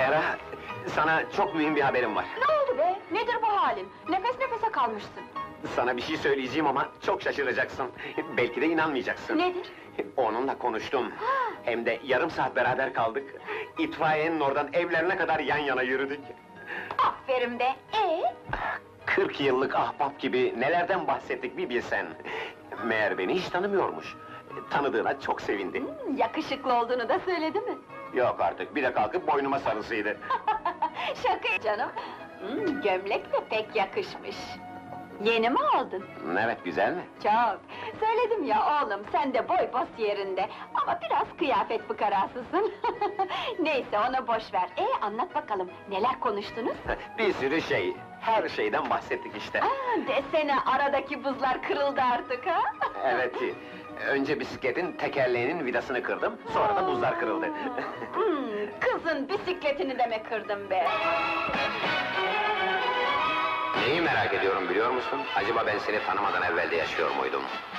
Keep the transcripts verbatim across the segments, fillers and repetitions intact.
Zehra, sana çok mühim bir haberim var. Ne oldu be? Nedir bu halin? Nefes nefese kalmışsın. Sana bir şey söyleyeceğim ama çok şaşıracaksın. Belki de inanmayacaksın. Nedir? Onunla konuştum. Ha! Hem de yarım saat beraber kaldık. İtfaiyenin oradan evlerine kadar yan yana yürüdük. Aferin be! Ee? Kırk yıllık ahbap gibi nelerden bahsettik bir bilsen. Meğer beni hiç tanımıyormuş. Tanıdığına çok sevindi. Hmm, yakışıklı olduğunu da söyledi mi? Yok artık, bir de kalkıp boynuma sarısıydı. Şaka canım! Hmm, gömlek de pek yakışmış. Yeni mi aldın? Evet, güzel mi? Çok! Söyledim ya oğlum, sen de boy bos yerinde. Ama biraz kıyafet fıkarasısın. Neyse, onu boş ver. Ee, anlat bakalım, neler konuştunuz? Bir sürü şey, her şeyden bahsettik işte. Aa, desene, aradaki buzlar kırıldı artık ha? Evet, önce bisikletin tekerleğinin vidasını kırdım, sonra da buzlar kırıldı. Hmm, kızın bisikletini de mi kırdın be? Neyi merak ediyorum biliyor musun? Acaba ben seni tanımadan evvelde yaşıyor muydum?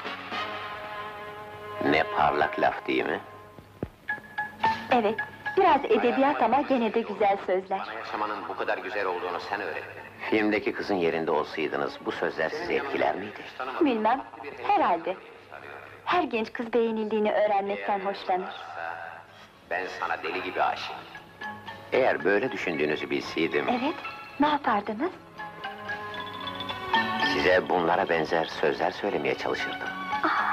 Ne parlak laf değil mi? Evet, biraz edebiyat ama gene de güzel sözler. Bana yaşamanın bu kadar güzel olduğunu sen öğrettin. Filmdeki kızın yerinde olsaydınız, bu sözler sizi etkiler miydi? Bilmem, herhalde. Her genç kız beğenildiğini öğrenmekten hoşlanır. Ben sana deli gibi aşığım. Eğer böyle düşündüğünüzü bilseydim... Evet, ne yapardınız? Size bunlara benzer sözler söylemeye çalışırdım.